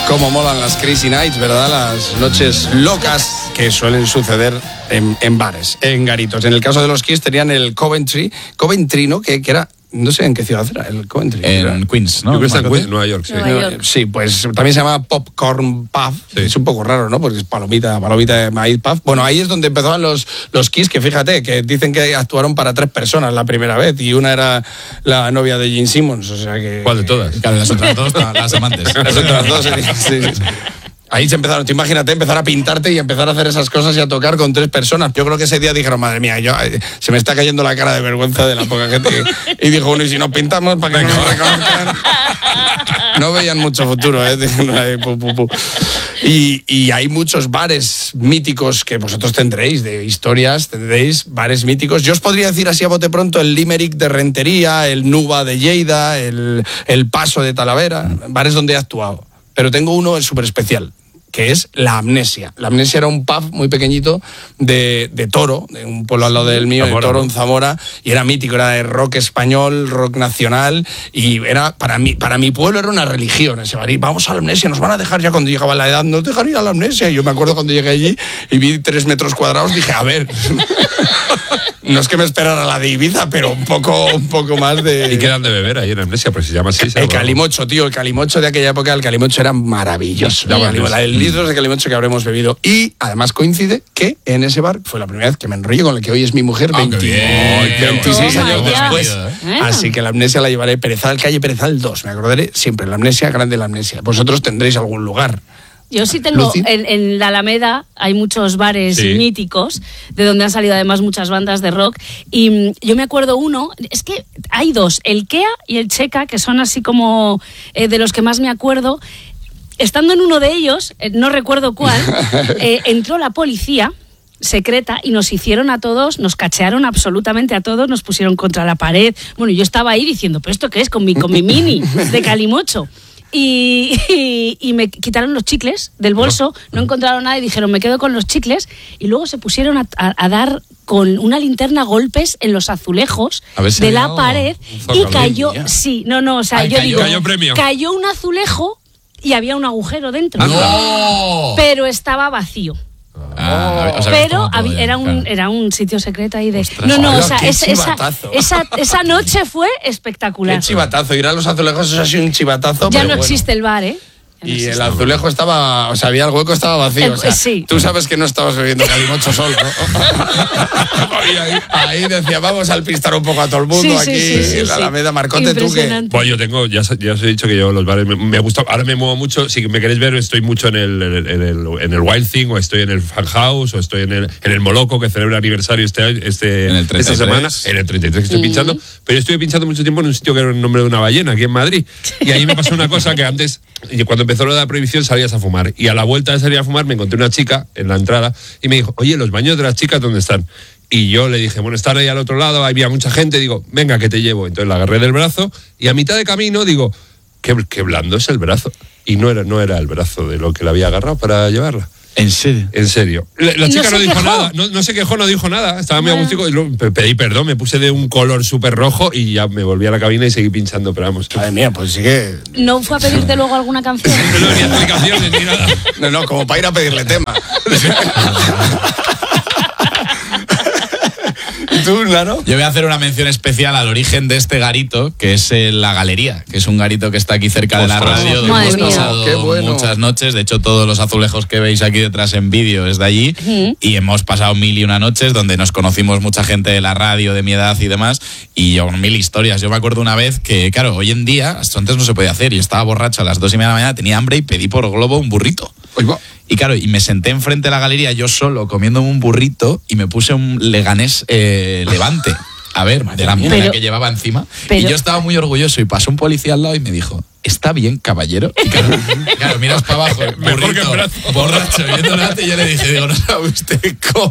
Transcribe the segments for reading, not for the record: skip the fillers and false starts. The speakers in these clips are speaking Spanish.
Cómo molan las Crazy Nights, ¿verdad? Las noches locas que suelen suceder en bares, en garitos. En el caso de los Kiss tenían el Coventry, ¿no? Que era... No sé en qué ciudad era, el Coventry. En Queens, ¿no? Yo creo que está en Queens, Nueva York, sí. Nueva York. Sí, pues también se llama Popcorn Puff. Sí. Es un poco raro, ¿no? Porque es palomita de maíz puff. Bueno, ahí es donde empezaban los Kiss, que fíjate, que dicen que actuaron para 3 personas la primera vez, y una era la novia de Gene Simmons, o sea que... ¿Cuál de todas? Claro, las otras dos, las amantes. Las otras dos, sí. Ahí se empezaron, tú imagínate empezar a pintarte y empezar a hacer esas cosas y a tocar con 3 personas. Yo creo que ese día dijeron, madre mía, se me está cayendo la cara de vergüenza de la poca gente. Y dijo uno, y si nos pintamos para que no nos reconozcan. No veían mucho futuro, Y hay muchos bares míticos que vosotros tendréis, de historias, tendréis bares míticos. Yo os podría decir así a bote pronto el Limerick de Rentería, el Nuba de Lleida, el Paso de Talavera, bares donde he actuado. Pero tengo uno súper especial, que es La Amnesia. La Amnesia era un pub muy pequeñito de Toro, de un pueblo al lado del mío, Zamora, de Toro, en Zamora, y era mítico, era de rock español, rock nacional, y era para mi pueblo era una religión ese bar. Y vamos a La Amnesia, nos van a dejar ya cuando llegaba la edad, nos dejan ir a La Amnesia. Y yo me acuerdo cuando llegué allí y vi 3 metros cuadrados, dije, a ver... No es que me esperara la de Ibiza, pero un poco más de... ¿Y qué dan de beber ahí en Amnesia? Pues se llama así. El calimocho, tío. El calimocho de aquella época, el calimocho era maravilloso. El litros de calimocho que habremos bebido. Y además coincide que en ese bar fue la primera vez que me enrollé con el que hoy es mi mujer, 26 años después. Así que La Amnesia la llevaré calle Perezal 2. Me acordaré siempre. La Amnesia, grande La Amnesia. Vosotros tendréis algún lugar. Yo sí tengo, en la Alameda hay muchos bares míticos, de donde han salido además muchas bandas de rock, y yo me acuerdo uno, es que hay 2, el Kea y el Checa, que son así como de los que más me acuerdo. Estando en uno de ellos, no recuerdo cuál, entró la policía secreta y nos hicieron a todos, nos cachearon absolutamente a todos, nos pusieron contra la pared. Bueno, yo estaba ahí diciendo, ¿pero esto qué es? Con mi mini de calimocho. Y me quitaron los chicles del bolso, no encontraron nada y dijeron, me quedo con los chicles, y luego se pusieron a dar con una linterna golpes en los azulejos de la pared y cayó, cayó un azulejo y había un agujero dentro, pero estaba vacío. Pero era un sitio secreto ahí de... Esa noche fue espectacular. Qué chivatazo, ir a los azulejos es así un chivatazo. Ya no existe el bar, ¿eh? Y el azulejo estaba, había el hueco, estaba vacío. Sí. Tú sabes que no estabas bebiendo calimocho solo, ¿no? ahí decía, vamos a alpistar un poco a todo el mundo aquí. La Alameda, Marcote, tú que... Pues yo tengo, ya os he dicho que yo los bares me gusta, ahora me muevo mucho, si me queréis ver, estoy mucho en el Wild Thing, o estoy en el Fan House, o estoy en el Moloco, que celebra aniversario esta semana, en el 33 que estoy pinchando, pero yo estuve pinchando mucho tiempo en un sitio que era el nombre de una ballena, aquí en Madrid, y ahí me pasó una cosa que antes, cuando empezó lo de la prohibición, salías a fumar, y a la vuelta de salir a fumar me encontré una chica en la entrada y me dijo, oye, ¿los baños de las chicas dónde están? Y yo le dije, bueno, están ahí al otro lado, había mucha gente, digo, venga, que te llevo. Entonces la agarré del brazo y a mitad de camino digo, qué blando es el brazo. Y no era el brazo de lo que la había agarrado para llevarla. ¿En serio? En serio. La chica no dijo nada, no se quejó, no dijo nada, estaba muy agustico, y pedí perdón, me puse de un color súper rojo y ya me volví a la cabina y seguí pinchando, pero vamos. Madre mía, pues sí que... ¿No fue a pedirte luego alguna canción? No, ni explicaciones, ni nada. No, como para ir a pedirle tema. ¿Y tú, Nano? Yo voy a hacer una mención especial al origen de este garito, que es La Galería, que es un garito que está aquí cerca de la radio, donde hemos pasado muchas noches. De hecho, todos los azulejos que veis aquí detrás en vídeo es de allí, y hemos pasado 1001 noches donde nos conocimos mucha gente de la radio, de mi edad y demás, y yo 1000 historias. Yo me acuerdo una vez que, claro, hoy en día, esto antes no se podía hacer, y estaba borracho a las 2:30 de la mañana, tenía hambre y pedí por Globo un burrito. Y claro, y me senté enfrente de la galería yo solo comiéndome un burrito y me puse un Leganés Levante, a ver, de la mierda que llevaba encima. Y yo estaba muy orgulloso y pasó un policía al lado y me dijo, ¿está bien, caballero? Y claro, miras para abajo, burrito, borracho, viendo nada, y yo le dije, digo, no sabe usted cómo.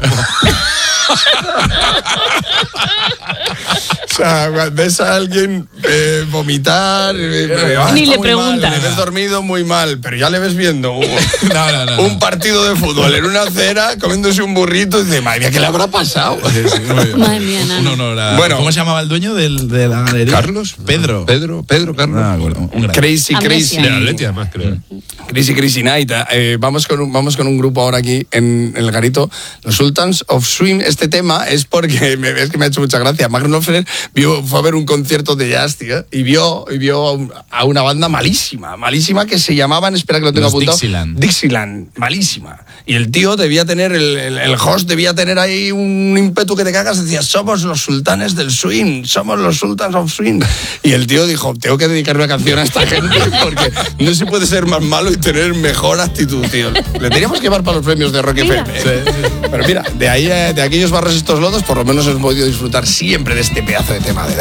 O sea, ves a alguien vomitar, ni le preguntas. Le ves dormido muy mal, pero ya le ves viendo un partido de fútbol en una acera, comiéndose un burrito, y dice, madre mía, ¿qué le habrá pasado? Madre mía, un honor a... Bueno, ¿cómo se llamaba el dueño de la galería? Carlos. Pedro, Carlos. Un gran Crazy. De Atleti, además, creo. Crazy Night. Vamos con un grupo ahora aquí en el garito. Los Sultans of Swing. Este tema es porque es que me ha hecho mucha gracia. Mark Knopfler fue a ver un concierto de jazz, tío, y vio a una banda malísima que se llamaban, espera que lo tengo apuntado. Dixieland, malísima. Y el tío debía tener, el host debía tener ahí un ímpetu que te cagas. Decía, somos los sultanes del swing, somos los Sultans of Swing. Y el tío dijo, tengo que dedicar una canción a esta gente porque no se puede ser más malo y tener mejor actitud, tío. Le teníamos que llevar para los premios de Rock FM. Sí. Pero mira, de aquellos barrios estos lodos, por lo menos hemos podido disfrutar siempre de este pedazo de tema de